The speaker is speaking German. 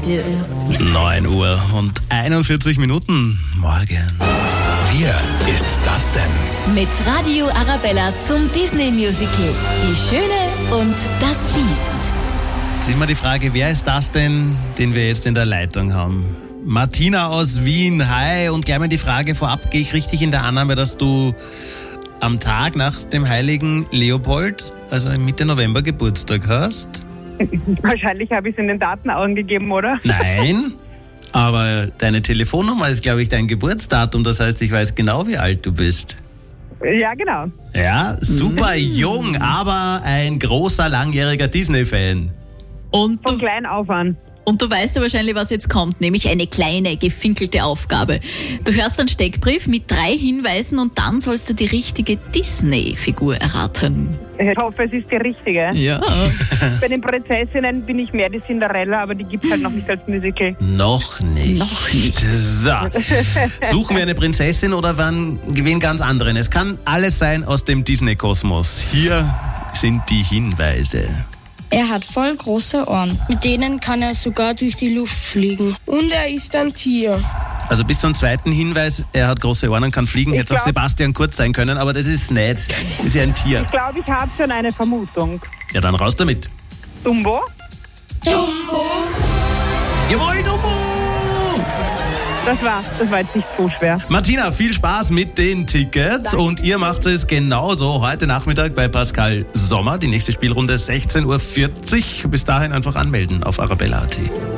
9 Uhr und 41 Minuten. Morgen. Wer ist das denn? Mit Radio Arabella zum Disney-Musical Die Schöne und das Biest. Jetzt ist mal die Frage, wer ist das denn, den wir jetzt in der Leitung haben? Martina aus Wien, hi. Und gleich mal die Frage vorab, gehe ich richtig in der Annahme, dass du am Tag nach dem heiligen Leopold, also Mitte November, Geburtstag hast? Wahrscheinlich habe ich es in den Daten angegeben, oder? Nein, aber deine Telefonnummer ist, glaube ich, dein Geburtsdatum. Das heißt, ich weiß genau, wie alt du bist. Ja, genau. Ja, super jung, aber ein großer, langjähriger Disney-Fan. Und Von du, klein auf an. und du weißt ja wahrscheinlich, was jetzt kommt, nämlich eine kleine, gefinkelte Aufgabe. Du hörst einen Steckbrief mit 3 Hinweisen und dann sollst du die richtige Disney-Figur erraten. Ich hoffe, es ist die richtige. Ja. Bei den Prinzessinnen bin ich mehr die Cinderella, aber die gibt es halt noch nicht als Musical. Noch nicht. Noch nicht. So. Suchen wir eine Prinzessin oder wen ganz anderen? Es kann alles sein aus dem Disney-Kosmos. Hier sind die Hinweise. Er hat voll große Ohren. Mit denen kann er sogar durch die Luft fliegen. Und er ist ein Tier. Also bis zum zweiten Hinweis, er hat große Ohren und kann fliegen, hätte es auch Sebastian Kurz sein können, aber das ist nicht. Das ist ja ein Tier. Ich glaube, ich habe schon eine Vermutung. Ja, dann raus damit. Dumbo? Jawohl, Dumbo! Das war jetzt nicht so schwer. Martina, viel Spaß mit den Tickets. Danke. Und ihr macht es genauso heute Nachmittag bei Pascal Sommer. Die nächste Spielrunde 16.40 Uhr. Bis dahin einfach anmelden auf arabella.at.